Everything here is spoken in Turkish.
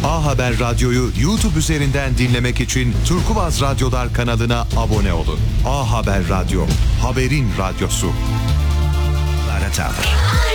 A Haber Radyo'yu YouTube üzerinden dinlemek için Turkuaz Radyolar kanalına abone olun. A Haber Radyo, haberin radyosu. Tavır.